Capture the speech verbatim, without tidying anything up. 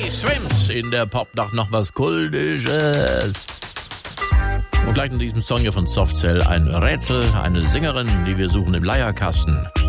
Die Shrimps in der Popnacht noch was Kultisches. Und gleich in diesem Song hier von Softcell ein Rätsel, eine Sängerin, die wir suchen im Leierkasten.